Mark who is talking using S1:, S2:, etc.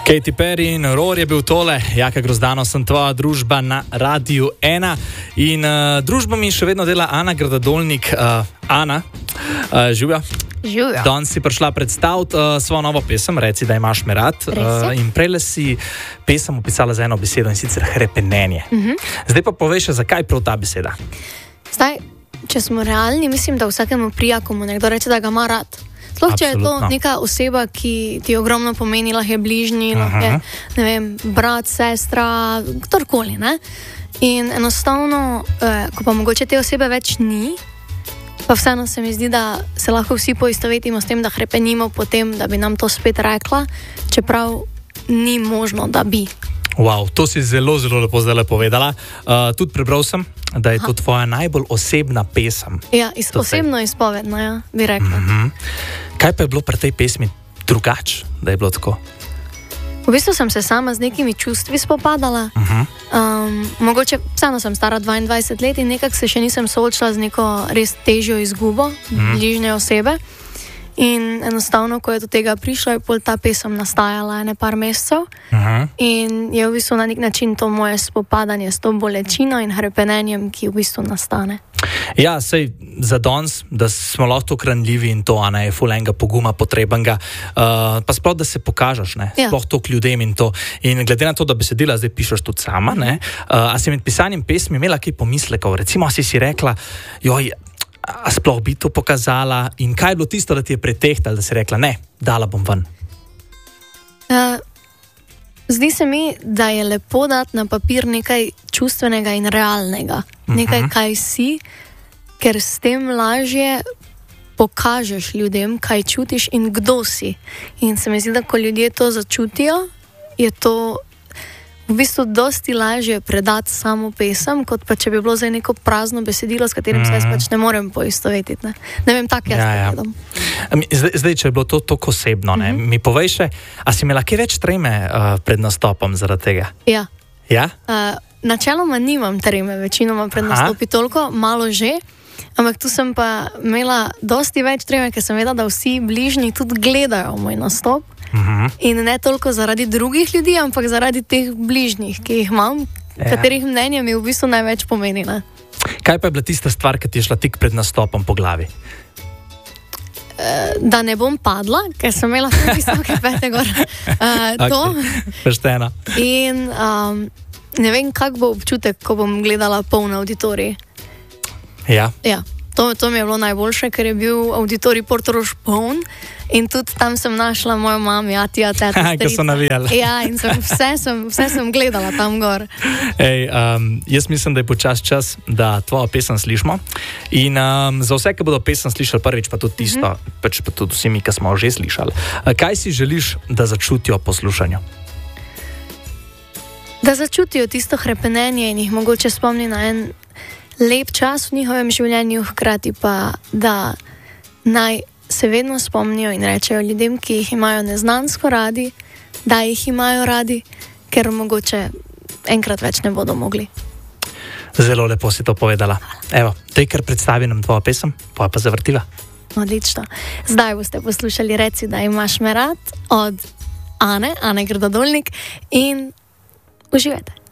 S1: Katy Perry in Roar je bil tole, Jaka Grozdano, sem tvoja družba na Radiu 1 in družbo mi še vedno dela Ana Gradadolnik. Ana, živja.
S2: Živja.
S1: Danes si prišla predstaviti svojo novo pesem, Reci, da imaš me rad. In prejle si pesem opisala za eno besedo in sicer hrepenenje. Zdaj pa povej še, zakaj prav ta beseda?
S2: Zdaj, če smo realni, mislim, da vsakemu prija, ko mu nekdo reče, da ga ima rad. Sploh, če je to neka oseba, ki ti ogromno pomeni, lahko je bližnji, lahko je, ne vem, brat, sestra, kdorkoli, ne? In enostavno, ko pa mogoče te osebe več ni, pa vseeno se mi zdi, da se lahko vsi poistovetimo s tem, da hrepenimo po tem, da bi nam to spet rekla, čeprav ni možno, da bi.
S1: Wow, to si zelo, zelo lepo zdaj povedala. Tudi prebral sem, da je to tvoja najbolj osebna pesem.
S2: Ja, osebno izpovedna, ja, bi rekla.
S1: Kaj pa je bilo pri tej pesmi drugače, da je bilo tako?
S2: V bistvu sem se sama z nekimi čustvi spopadala. Mogoče, vseeno sem stara 22 let in nekako se še nisem soočila z neko res težjo izgubo bližnje osebe. In enostavno, ko je do tega prišlo, je pol ta pesem nastajala par mesecev. In je v bistvu na nek način to moje spopadanje s to bolečino in hrepenenjem, ki v bistvu nastane.
S1: Ja, sej za danes, da smo lahko kranljivi in to, Ana, je ful enega poguma potrebenega, pa sploh, da se pokažeš, ne, sploh to k ljudem in to. In glede na to, da besedila zdaj pišeš tudi sama, ne, a si med pisanjem pesmi imela kaj pomislekov, recimo, a si rekla, joj, a sploh bi to pokazala in kaj je bilo tisto, da ti je pretehtalo, da si rekla, ne, dala bom ven?
S2: Zdi se mi, da je lepo dati na papir nekaj čustvenega in realnega. Nekaj, kaj si, ker s tem lažje pokažeš ljudem, kaj čutiš in kdo si. In se mi zdi, da ko ljudje to začutijo, je to v bistvu dosti lažje predati samo pesem, kot pa če bi bilo zdaj neko prazno besedilo, s katerim se jaz pač ne morem poistovetiti. Ne vem, tako jaz povedam.
S1: Zdaj, če je bilo to tako osebno, mi povej še, a si imela kaj več treme pred nastopom zaradi tega?
S2: Ja.
S1: Ja?
S2: Načeloma nimam treme, večinoma pred nastopi toliko, malo že, ampak tu sem pa imela dosti več treme, ker sem vedela, da vsi bližnji tudi gledajo moj nastop. In ne toliko zaradi drugih ljudi, ampak zaradi teh bližnjih, ki jih imam, katerih mnenje mi v bistvu največ pomeni. Ne?
S1: Kaj pa je bila tista stvar, ki ti je šla tik pred nastopom po glavi?
S2: Da ne bom padla, ker sem imela visoke pete gor. To.
S1: Pošteno.
S2: In ne vem, kak bo občutek, ko bom gledala poln auditorij.
S1: Ja.
S2: Ja. To mi je bilo najboljše, ker je bil auditorij Portorož poln in tudi tam sem našla mojo mami, teta, strica.
S1: Ki so navijali.
S2: Ja, in vse sem gledala tam gor.
S1: Jaz mislim, da je počas čas, da tvojo pesem slišimo. In za vse, ki bodo pesem slišali prvič, pa tudi tisto, pač pa tudi vsi mi, ki smo že slišali. Kaj si želiš, da začutijo poslušanju?
S2: Da začutijo tisto hrepenenje in jih mogoče spomni na en lep čas v njihovem življenju, hkrati pa, da naj se vedno spomnijo in rečejo ljudem, ki jih imajo neznansko radi, da jih imajo radi, ker mogoče enkrat več ne bodo mogli.
S1: Zelo lepo si to povedala. Evo, tej, kar predstavi nam tvoja pesem, pa zavrtiva.
S2: Odlično. Zdaj boste poslušali Reci, da imaš me rad od Ane Gradadolnik in uživajte.